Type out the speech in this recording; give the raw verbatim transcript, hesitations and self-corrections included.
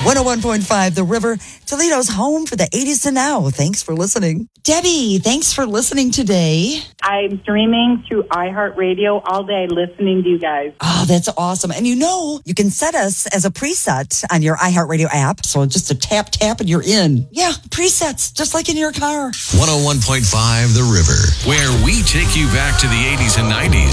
one oh one point five The River, Toledo's home for the eighties to now. Thanks for listening. Debbie, thanks for listening today. I'm streaming through iHeartRadio all day listening to you guys. Oh, that's awesome. And you know, you can set us as a preset on your iHeartRadio app. So just a tap, tap, and you're in. Yeah, presets, just like in your car. one oh one point five The River, where we take you back to the eighties and nineties.